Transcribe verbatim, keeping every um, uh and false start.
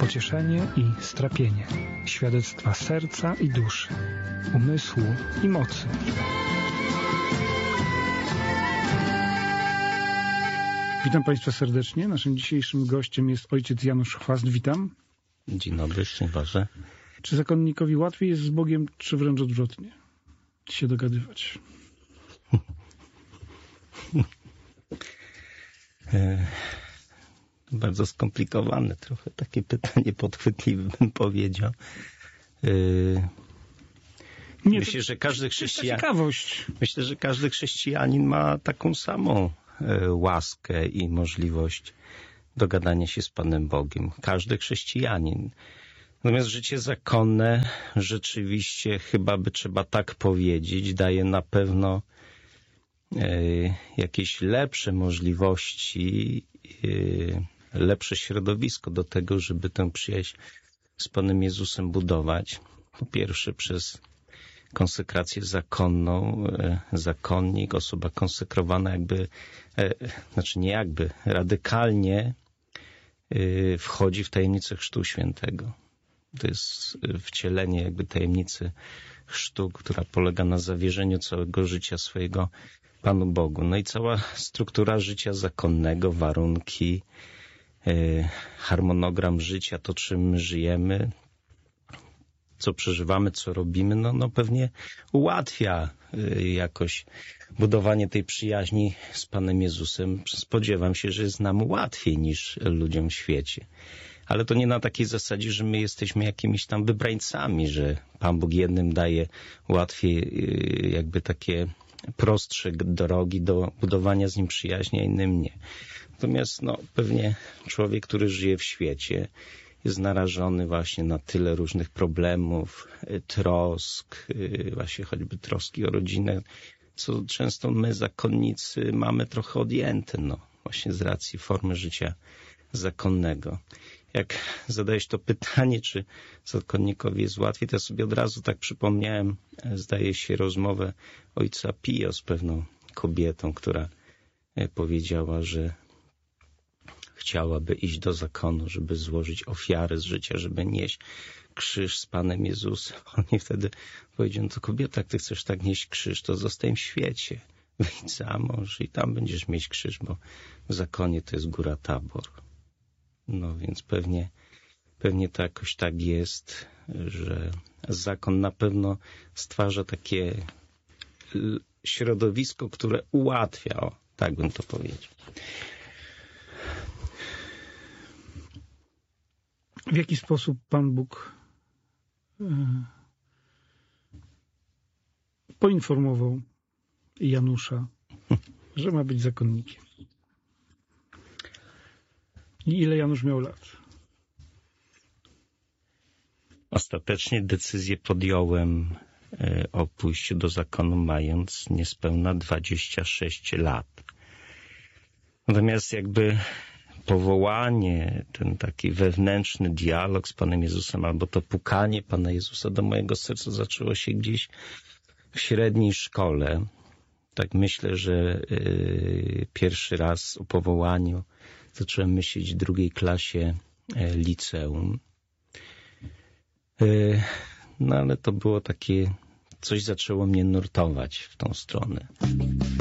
pocieszenie i strapienie, świadectwa serca i duszy, umysłu i mocy. Witam Państwa serdecznie. Naszym dzisiejszym gościem jest ojciec Janusz Chwast. Witam. Dzień dobry, szczęść Boże. Czy zakonnikowi łatwiej jest z Bogiem, czy wręcz odwrotnie się dogadywać? Bardzo skomplikowane, trochę takie pytanie podchwytliwe, bym powiedział. Nie, myślę, że każdy chrześcijanin, ciekawość. myślę, że każdy chrześcijanin ma taką samą łaskę i możliwość dogadania się z Panem Bogiem. Każdy chrześcijanin. Natomiast życie zakonne rzeczywiście, chyba by trzeba tak powiedzieć, daje na pewno jakieś lepsze możliwości, lepsze środowisko do tego, żeby tę przyjaźń z Panem Jezusem budować. Po pierwsze przez konsekrację zakonną, zakonnik, osoba konsekrowana jakby, znaczy nie jakby, radykalnie wchodzi w tajemnicę Chrztu Świętego. To jest wcielenie jakby tajemnicy chrztu, która polega na zawierzeniu całego życia swojego Panu Bogu. No i cała struktura życia zakonnego, warunki, harmonogram życia, to czym my żyjemy, co przeżywamy, co robimy, no, no pewnie ułatwia jakoś budowanie tej przyjaźni z Panem Jezusem. Spodziewam się, że jest nam łatwiej niż ludziom w świecie. Ale to nie na takiej zasadzie, że my jesteśmy jakimiś tam wybrańcami, że Pan Bóg jednym daje łatwiej jakby takie prostsze drogi do budowania z Nim przyjaźni, a innym nie. Natomiast no, pewnie człowiek, który żyje w świecie, jest narażony właśnie na tyle różnych problemów, trosk, właśnie choćby troski o rodzinę, co często my, zakonnicy, mamy trochę odjęte, no, właśnie z racji formy życia zakonnego. Jak zadałeś to pytanie, czy zakonnikowi jest łatwiej, to ja sobie od razu tak przypomniałem, zdaje się, rozmowę ojca Pio z pewną kobietą, która powiedziała, że chciałaby iść do zakonu, żeby złożyć ofiarę z życia, żeby nieść krzyż z Panem Jezusem. On jej wtedy powiedział, no to kobieta, jak ty chcesz tak nieść krzyż, to zostań w świecie. Wyjdź za mąż i tam będziesz mieć krzyż, bo w zakonie to jest góra Tabor. No więc pewnie, pewnie to jakoś tak jest, że zakon na pewno stwarza takie środowisko, które ułatwia, o, tak bym to powiedział. W jaki sposób Pan Bóg e, poinformował Janusza, że ma być zakonnikiem? I ile Janusz miał lat? Ostatecznie decyzję podjąłem e, o pójściu do zakonu, mając niespełna dwadzieścia sześć lat. Natomiast jakby powołanie, ten taki wewnętrzny dialog z Panem Jezusem, albo to pukanie Pana Jezusa do mojego serca zaczęło się gdzieś w średniej szkole. Tak myślę, że y, pierwszy raz o powołaniu zacząłem myśleć w drugiej klasie y, liceum. Y, no ale to było takie, coś zaczęło mnie nurtować w tą stronę.